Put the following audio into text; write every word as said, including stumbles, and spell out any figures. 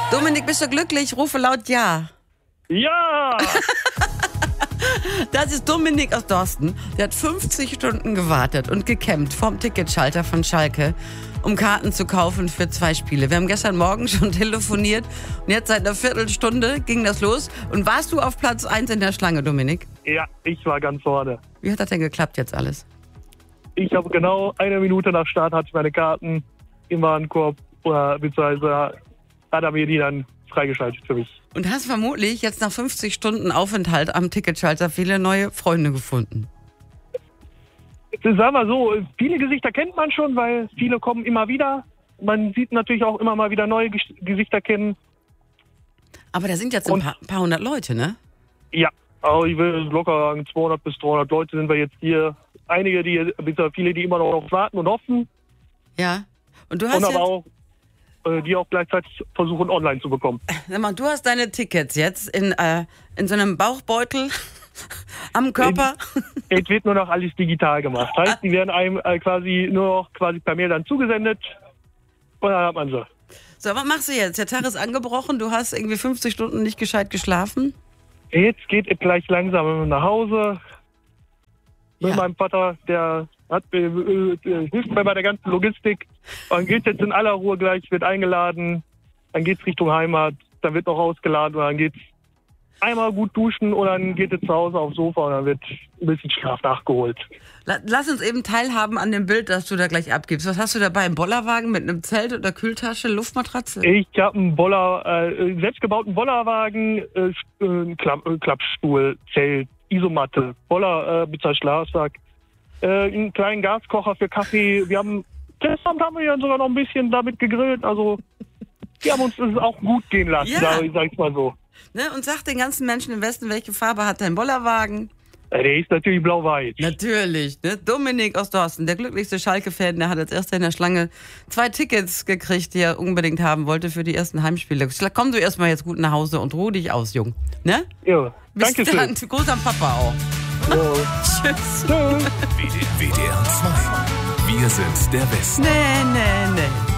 Dominik, bist du glücklich? Rufe laut Ja. Ja! Das ist Dominik aus Dorsten. Der hat fünfzig Stunden gewartet und gekämpft vorm Ticketschalter von Schalke, um Karten zu kaufen für zwei Spiele. Wir haben gestern Morgen schon telefoniert und jetzt seit einer Viertelstunde ging das los. Und warst du auf Platz eins in der Schlange, Dominik? Ja, ich war ganz vorne. Wie hat das denn geklappt jetzt alles? Ich habe genau eine Minute nach Start hatte ich meine Karten im Warenkorb, oder beziehungsweise hat er mir die dann freigeschaltet für mich. Und hast vermutlich jetzt nach fünfzig Stunden Aufenthalt am Ticketschalter viele neue Freunde gefunden. Sagen wir so, viele Gesichter kennt man schon, weil viele kommen immer wieder. Man sieht natürlich auch immer mal wieder neue Gesichter kennen. Aber da sind jetzt ein paar, paar hundert Leute, ne? Ja, aber ich will locker sagen, zweihundert bis dreihundert Leute sind wir jetzt hier. Einige, die, viele, die immer noch warten und hoffen. Ja. Und du hast und aber jetzt, auch, äh, die auch gleichzeitig versuchen, online zu bekommen. Sag mal, du hast deine Tickets jetzt in, äh, in so einem Bauchbeutel am Körper. Es wird nur noch alles digital gemacht. Heißt, die werden einem äh, quasi nur noch quasi per Mail dann zugesendet und dann hat man sie. So, was machst du jetzt? Der Tag ist angebrochen, du hast irgendwie fünfzig Stunden nicht gescheit geschlafen. Jetzt geht es gleich langsam nach Hause. Mit Ja. meinem Vater, der hat, äh, äh, hilft mir bei der ganzen Logistik. Dann geht jetzt in aller Ruhe gleich, wird eingeladen, dann geht's Richtung Heimat, dann wird noch ausgeladen und dann geht's einmal gut duschen und dann geht es zu Hause aufs Sofa und dann wird ein bisschen Schlaf nachgeholt. Lass uns eben teilhaben an dem Bild, das du da gleich abgibst. Was hast du dabei? Ein Bollerwagen mit einem Zelt oder Kühltasche, Luftmatratze? Ich habe einen Boller, äh, selbstgebauten Bollerwagen, äh, äh, Klapp, äh, Klappstuhl, Zelt, Isomatte, Boller, äh, Pizza Schlafsack, äh, einen kleinen Gaskocher für Kaffee. Wir haben, gestern haben wir ja sogar noch ein bisschen damit gegrillt. Also wir haben uns das auch gut gehen lassen, Ja. sag, sag ich mal so. Ne? Und sag den ganzen Menschen im Westen, welche Farbe hat dein Bollerwagen? Äh, Der ist natürlich blau-weiß. Natürlich, ne? Dominik aus Dorsten, der glücklichste Schalke-Fan, der hat als erster in der Schlange zwei Tickets gekriegt, die er unbedingt haben wollte für die ersten Heimspiele. Komm du erstmal jetzt gut nach Hause und ruh dich aus, Jung. Ne? Ja, Bis danke dann. schön. Gruß am Papa auch. Ja. Tschüss. Tschüss. W D R zwei. Wir sind der Westen. Nee, nee, nee.